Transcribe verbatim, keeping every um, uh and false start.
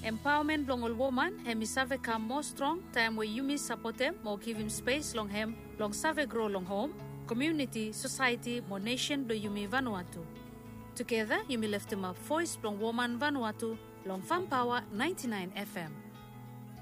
Empowerment long all woman, hemi save come more strong, time where Yumi support him, more give him space long him, long save grow long home, community, society, more nation do Yumi Vanuatu. Together, Yumi left him a voice long woman Vanuatu, long Farm Power ninety-nine F M.